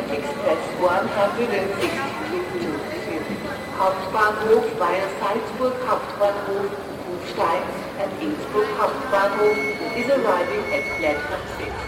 Express 160. Hauptbahnhof via Salzburg Hauptbahnhof, Kufstein and Innsbruck Hauptbahnhof is arriving at platform 6.